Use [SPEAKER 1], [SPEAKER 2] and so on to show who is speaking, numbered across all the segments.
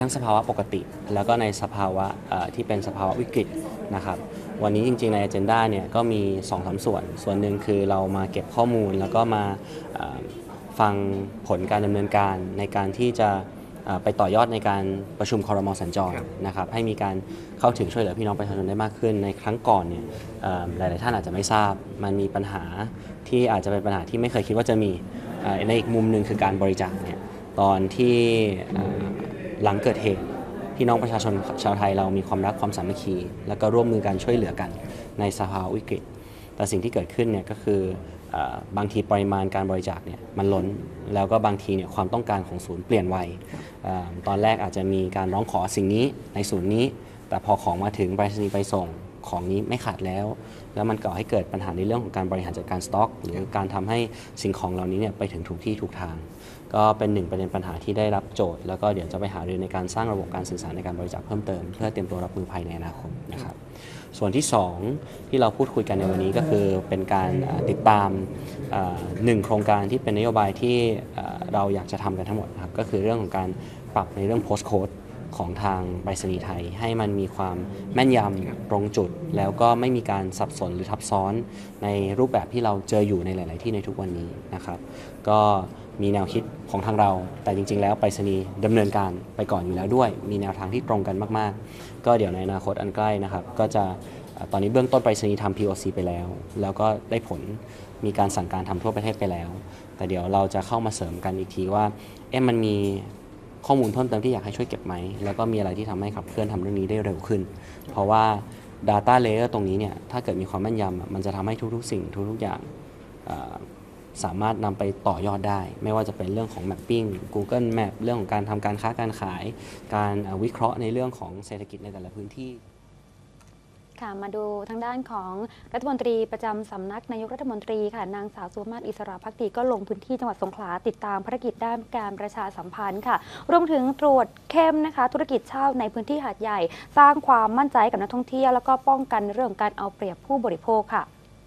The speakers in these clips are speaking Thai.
[SPEAKER 1] ทั้งสภาวะปกติแล้วก็ในสภาวะที่เป็นสภาวะวิกฤตนะครับวันนี้จริงๆใน Agenda เนี่ยก็มี 2-3 ส่วนหนึ่งคือเรามาเก็บข้อมูลแล้วก็มาฟังผลการดำเนินการในการที่จะไปต่อยอดในการประชุมครม.สัญจรนะครับให้มีการเข้าถึงช่วยเหลือพี่น้องประชาชนได้มากขึ้นในครั้งก่อนเนี่ยหลายๆท่านอาจจะไม่ทราบมันมีปัญหาที่อาจจะเป็นปัญหาที่ไม่เคยคิดว่าจะมีในอีกมุมหนึ่งคือการบริจาคเนี่ยตอนที่หลังเกิดเหตุพี่น้องประชาชนชาวไทยเรามีความรักความสามัคคีแล้วก็ร่วมมือกันช่วยเหลือกันในสภาวะวิกฤตแต่สิ่งที่เกิดขึ้นเนี่ยก็คือบางทีปริมาณการบริจาคเนี่ยมันล้นแล้วก็บางทีเนี่ยความต้องการของศูนย์เปลี่ยนไวตอนแรกอาจจะมีการร้องขอสิ่งนี้ในศูนย์นี้แต่พอของมาถึงไปรษณีย์ไปส่งของนี้ไม่ขาดแล้วมันก่อให้เกิดปัญหาในเรื่องของการบริหารจัดการสต็อกหรือการทำให้สิ่งของเหล่านี้เนี่ยไปถึงถูกที่ถูกทางก็เป็นหนึ่งประเด็นปัญหาที่ได้รับโจทย์แล้วก็เดี๋ยวจะไปหารือในการสร้างระบบการสื่อสารในการบริจาคเพิ่มเติมเพื่อเตรียมตัวรับมือภายในอนาคตนะครับส่วนที่2ที่เราพูดคุยกันในวันนี้ก็คือเป็นการติดตาม1โครงการที่เป็นนโยบายที่เราอยากจะทำกันทั้งหมดครับก็คือเรื่องของการปรับในเรื่อง post code ของทางไปรษณีย์ไทยให้มันมีความแม่นยำตรงจุดแล้วก็ไม่มีการสับสนหรือทับซ้อนในรูปแบบที่เราเจออยู่ในหลาย ๆ ที่ในทุกวันนี้นะครับก็มีแนวคิดของทางเราแต่จริง ๆ แล้วไปรษณีย์ดำเนินการไปก่อนอยู่แล้วด้วยมีแนวทางที่ตรงกันมาก ๆ ก็เดี๋ยวในอนาคตอันใกล้นะครับก็จะตอนนี้เบื้องต้นไปรษณีย์ทำ POC ไปแล้วก็ได้ผลมีการสั่งการทำทั่วประเทศไปแล้วแต่เดี๋ยวเราจะเข้ามาเสริมกันอีกทีว่ามันมีข้อมูลเพิ่มเติมที่อยากให้ช่วยเก็บไหมแล้วก็มีอะไรที่ทำให้ขับเคลื่อนทำเรื่องนี้ได้เร็วขึ้นเพราะว่า Data Layer ตรงนี้เนี่ยถ้าเกิดมีความแม่นยำมันจะทำให้ทุกๆสิ่งทุกๆอย่างสามารถนำไปต่อยอดได้ไม่ว่าจะเป็นเรื่องของ Mapping Google Map เรื่องของการทำการค้าการขายการวิเคราะห์ในเรื่องของเศรษฐกิจในแต่ละพื้นที่
[SPEAKER 2] มาดูทางด้านของรัฐมนตรีประจำสำนักนายกรัฐมนตรีค่ะนางสาวสุภมาศอิสระภักดีก็ลงพื้นที่จังหวัดสงขลาติดตามภารกิจด้านการประชาสัมพันธ์ค่ะรวมถึงตรวจเข้มนะคะธุรกิจเช่าในพื้นที่หาดใหญ่สร้างความมั่นใจกับนักท่องเที่ยวแล้วก็ป้องกันเรื่องการเอาเปรียบผู้บริโภคค่ะ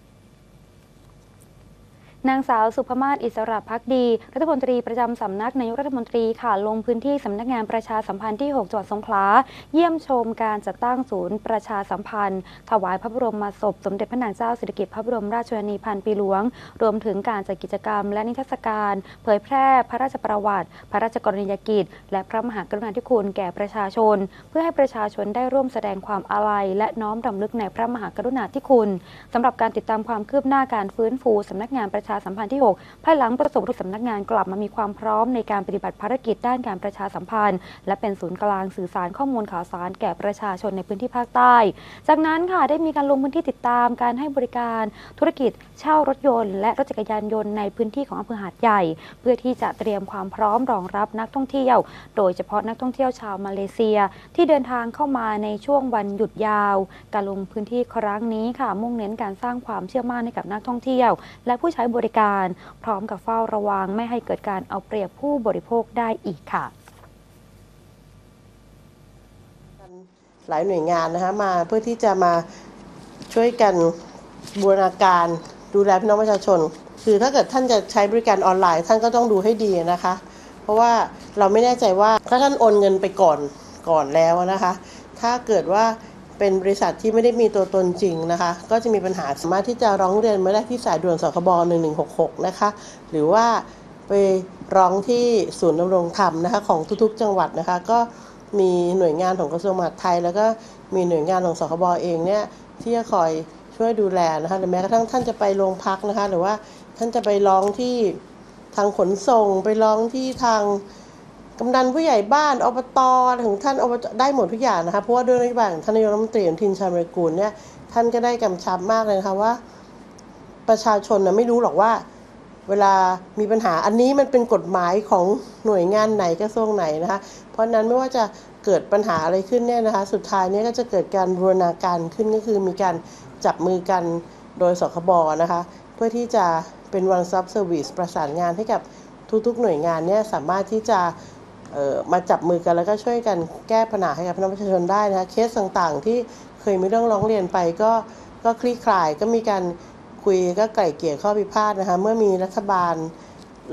[SPEAKER 2] นางสาวสุภมาศอิสระภักดีรัฐมนตรีประจำสำนักนายกรัฐมนตรีค่ะลงพื้นที่สำนักงานประชาสัมพันธ์ที่ 6 จังหวัดสงขลาเยี่ยมชมการจัดตั้งศูนย์ประชาสัมพันธ์ถวายพระบรมศพสมเด็จพระนางเจ้าสิริกิติ์พระบรมราชชนนีพันปีหลวงรวมถึงการจัดกิจกรรมและนิทรรศการเผยแพร่พระราชประวัติพระราชกรณียกิจและพระมหากรุณาธิคุณแก่ประชาชนเพื่อให้ประชาชนได้ร่วมแสดงความอาลัยและน้อมรำลึกในพระมหากรุณาธิคุณสำหรับการติดตามความคืบหน้าการฟื้นฟูสำนักงานประชาสัมพันธ์ที่ 6ภายหลังประสบทุกสำนักงานกลับมามีความพร้อมในการปฏิบัติภารกิจด้านการประชาสัมพันธ์และเป็นศูนย์กลางสื่อสารข้อมูลข่าวสารแก่ประชาชนในพื้นที่ภาคใต้จากนั้นค่ะได้มีการลงพื้นที่ติดตามการให้บริการธุรกิจเช่ารถยนต์และรถจักรยานยนต์ในพื้นที่ของอำเภอหาดใหญ่เพื่อที่จะเตรียมความพร้อมรองรับนักท่องเที่ยวโดยเฉพาะนักท่องเที่ยวชาวมาเลเซียที่เดินทางเข้ามาในช่วงวันหยุดยาวการลงพื้นที่ครั้งนี้ค่ะมุ่งเน้นการสร้างความเชื่อมั่นให้กับนักท่องเที่ยวและผู้ใช้บริการพร้อมกับเฝ้าระวังไม่ให้เกิดการเอาเปรียบผู้บริโภคได้อีกค่ะ
[SPEAKER 3] หลายหน่วยงานนะคะมาเพื่อที่จะมาช่วยกันบูรณาการดูแลพี่น้องประชาชนคือถ้าเกิดท่านจะใช้บริการออนไลน์ท่านก็ต้องดูให้ดีนะคะเพราะว่าเราไม่แน่ใจว่าถ้าท่านโอนเงินไปก่อนแล้วนะคะถ้าเกิดว่าเป็นบริษัทที่ไม่ได้มีตัวตนจริงนะคะก็จะมีปัญหาสามารถที่จะร้องเรียนมาได้ที่สายด่วนสคบ1166นะคะหรือว่าไปร้องที่ศูนย์ดำรงธรรมนะคะของทุกๆจังหวัดนะคะก็มีหน่วยงานของกระทรวงมหาดไทยแล้วก็มีหน่วยงานของสคบเองเนี่ยที่จะคอยช่วยดูแลนะคะหรือแม้กระทั่งท่านจะไปโรงพักนะคะหรือว่าท่านจะไปร้องที่ทางขนส่งไปร้องที่ทางกำนันผู้ใหญ่บ้านอบต.ถึงท่านอบต.ได้หมดทุกอย่างนะคะเพราะว่าด้วยนโยบายของท่านนายกรัฐมนตรีอนุทินชาญวิรากูลเนี่ยท่านก็ได้กำชับมากเลยนะคะว่าประชาชนไม่รู้หรอกว่าเวลามีปัญหาอันนี้มันเป็นกฎหมายของหน่วยงานไหนกระทรวงไหนนะคะเพราะนั้นไม่ว่าจะเกิดปัญหาอะไรขึ้นเนี่ยนะคะสุดท้ายเนี่ยก็จะเกิดการบูรณาการขึ้นก็คือมีการจับมือกันโดยสคบนะคะเพื่อที่จะเป็น one stop service ประสานงานให้กับทุกๆหน่วยงานเนี่ยสามารถที่จะมาจับมือกันแล้วก็ช่วยกันแก้ปัญหาให้กับพี่น้องประชาชนได้นะคะเคสต่างๆที่เคยมีเรื่องร้องเรียนไปก็คลี่คลายก็มีการคุยก็ไกล่เกลี่ยข้อพิพาทนะคะเมื่อมีรัฐบาล